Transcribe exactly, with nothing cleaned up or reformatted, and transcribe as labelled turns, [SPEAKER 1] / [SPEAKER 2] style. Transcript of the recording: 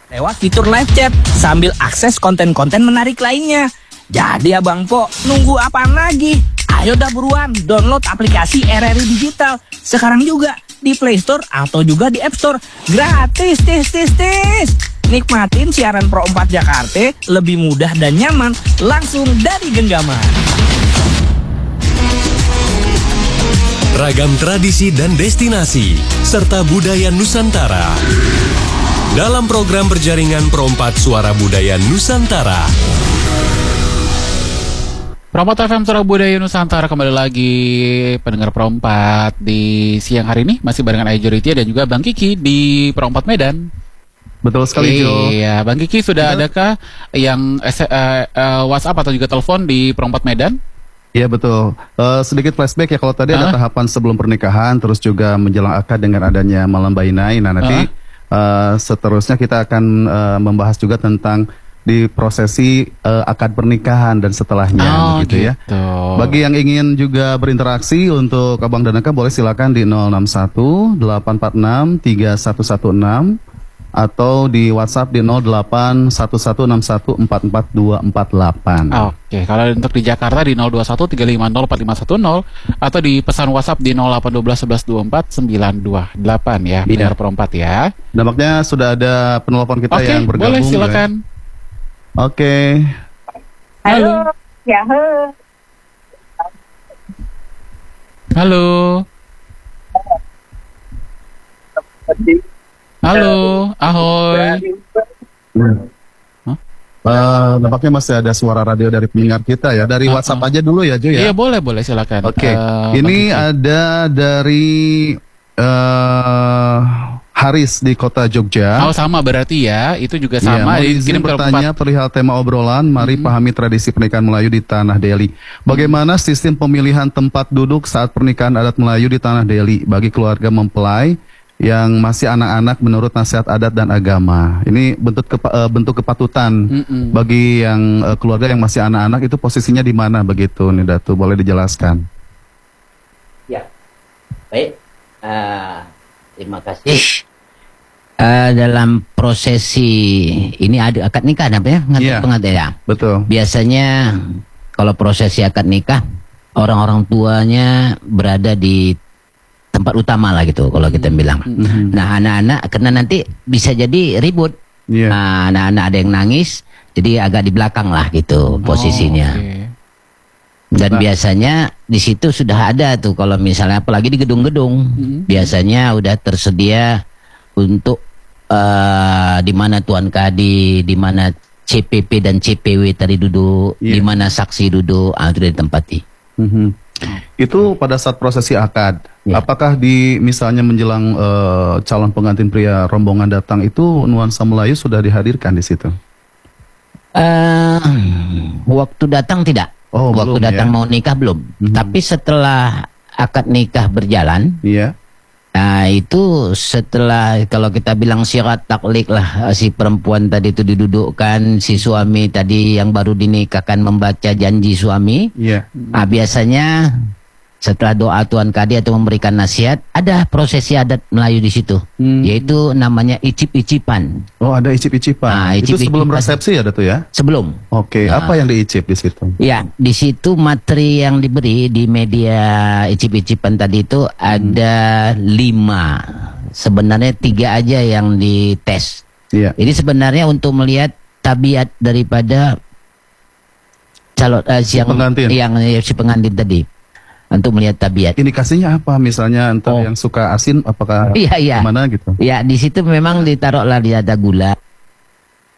[SPEAKER 1] lewat fitur live chat sambil akses konten-konten menarik lainnya. Jadi Abang Po, nunggu apaan lagi? Ayo dah buruan download aplikasi R R I Digital sekarang juga di Play Store atau juga di App Store. Gratis, tis, tis, tis. Nikmatin siaran Pro empat Jakarta lebih mudah dan nyaman langsung dari genggaman.
[SPEAKER 2] Ragam tradisi dan destinasi serta budaya Nusantara dalam program berjaringan Pro empat Suara Budaya Nusantara.
[SPEAKER 3] Pro empat F M Suara Budaya Nusantara kembali lagi pendengar Pro empat di siang hari ini masih barengan Ayu Juritia dan juga Bang Kiki di Pro empat Medan.
[SPEAKER 4] Betul sekali, Jo.
[SPEAKER 3] Iya, Bang Kiki sudah ya. Adakah yang uh, uh, WhatsApp atau juga telepon di Pro empat Medan?
[SPEAKER 4] Iya betul. Uh, sedikit flashback ya, kalau tadi uh-huh. ada tahapan sebelum pernikahan, terus juga menjelang akad dengan adanya malam bainai. Nah nanti uh-huh. uh, seterusnya kita akan uh, membahas juga tentang di prosesi uh, akad pernikahan dan setelahnya,
[SPEAKER 3] oh,
[SPEAKER 4] begitu gitu. Ya. Bagi yang ingin juga berinteraksi untuk Abang dan Eka, boleh silakan di nol enam satu delapan empat enam tiga satu satu enam atau di WhatsApp di nol delapan satu satu enam satu empat empat dua empat delapan.
[SPEAKER 3] Oke, kalau untuk di Jakarta di nol dua satu tiga lima nol empat lima satu nol atau di pesan WhatsApp di nol delapan satu dua satu satu dua empat sembilan dua delapan ya, benar Pro empat ya.
[SPEAKER 4] Nampaknya sudah ada penelpon kita
[SPEAKER 3] Oke,
[SPEAKER 4] yang bergabung.
[SPEAKER 3] Boleh silakan.
[SPEAKER 4] Ya. Oke.
[SPEAKER 5] Halo. Ya,
[SPEAKER 3] halo. Halo, ahoy.
[SPEAKER 4] Huh? Uh, nampaknya masih ada suara radio dari pendengar kita ya. Dari uh, WhatsApp uh. aja dulu ya, Jo ya.
[SPEAKER 3] Iya, boleh, boleh silakan.
[SPEAKER 4] Oke. Okay.
[SPEAKER 3] Uh,
[SPEAKER 4] Ini ada dari uh, Haris di Kota Jogja.
[SPEAKER 3] Oh, sama berarti ya. Itu juga sama.
[SPEAKER 4] Ya, izin bertanya perihal tema obrolan. Mari hmm. pahami tradisi pernikahan Melayu di Tanah Deli. Bagaimana sistem pemilihan tempat duduk saat pernikahan adat Melayu di Tanah Deli bagi keluarga mempelai yang masih anak-anak menurut nasihat adat dan agama? Ini bentuk kepa, uh, bentuk kepatutan mm-mm. bagi yang uh, keluarga yang masih anak-anak itu posisinya di mana begitu nih Datu? Boleh dijelaskan?
[SPEAKER 6] Ya, baik. Uh, terima kasih. Uh, dalam prosesi ini ada akad nikah, apa ya? Ngantuk
[SPEAKER 4] yeah,
[SPEAKER 6] pengantin ya.
[SPEAKER 4] Betul.
[SPEAKER 6] Biasanya kalau prosesi akad nikah orang-orang tuanya berada di tempat utama lah gitu kalau kita bilang. Mm-hmm. Nah anak-anak karena nanti bisa jadi ribut. Yeah. Nah, anak-anak ada yang nangis, jadi agak di belakang lah gitu posisinya. Oh, okay. Dan nah. biasanya di situ sudah ada tuh kalau misalnya apalagi di gedung-gedung, mm-hmm. biasanya udah tersedia untuk uh, di mana Tuan Kadi, di mana C P P dan C P W tadi duduk, yeah. di mana saksi duduk, ah, sudah ditempati.
[SPEAKER 4] Mm-hmm. Itu pada saat prosesi akad, ya. Apakah di misalnya menjelang uh, calon pengantin pria rombongan datang itu nuansa Melayu sudah dihadirkan di situ?
[SPEAKER 6] Uh, waktu datang tidak.
[SPEAKER 4] Oh,
[SPEAKER 6] waktu
[SPEAKER 4] belum,
[SPEAKER 6] datang
[SPEAKER 4] ya?
[SPEAKER 6] mau nikah belum. Mm-hmm. Tapi setelah akad nikah berjalan,
[SPEAKER 4] iya.
[SPEAKER 6] Nah itu setelah kalau kita bilang syarat taklik lah, si perempuan tadi itu didudukkan, si suami tadi yang baru dinikahkan membaca janji suami.
[SPEAKER 4] Iya.
[SPEAKER 6] Nah biasanya setelah doa Tuan Kadi atau memberikan nasihat, ada prosesi adat Melayu di situ, hmm. yaitu namanya icip-icipan.
[SPEAKER 4] Oh ada icip-icipan. Nah, icip itu sebelum resepsi ya Datu ya?
[SPEAKER 6] Sebelum.
[SPEAKER 4] Oke. Nah, apa yang diicip di situ?
[SPEAKER 6] Ya di situ materi yang diberi di media icip-icipan tadi itu hmm. ada lima. Sebenarnya tiga aja yang dites. Iya. Ini sebenarnya untuk melihat tabiat daripada calon uh, si pengantin. yang si pengantin tadi. Untuk melihat tabiat.
[SPEAKER 4] Indikasinya apa? Misalnya entah oh. yang suka asin, apakah
[SPEAKER 6] iya, iya.
[SPEAKER 4] gimana gitu?
[SPEAKER 6] Ya di situ memang ditaruhlah di ada gula.